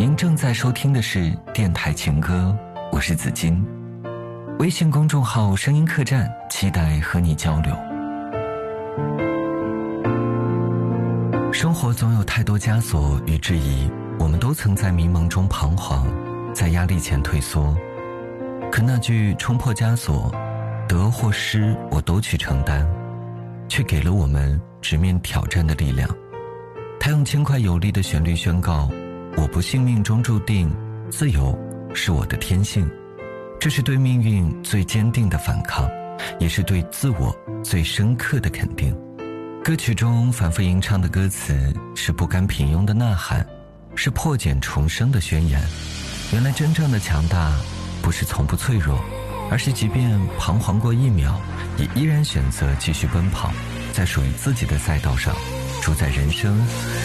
您正在收听的是电台情歌，我是子金。微信公众号声音客栈，期待和你交流。生活总有太多枷锁与质疑，我们都曾在迷茫中彷徨，在压力前退缩。可那句冲破枷锁，得或失我都去承担，却给了我们直面挑战的力量。他用轻快有力的旋律宣告，我不信命中注定，自由是我的天性。这是对命运最坚定的反抗，也是对自我最深刻的肯定。歌曲中反复吟唱的歌词是不甘平庸的呐喊，是破茧重生的宣言。原来真正的强大不是从不脆弱，而是即便彷徨过一秒，也依然选择继续奔跑，在属于自己的赛道上主宰人生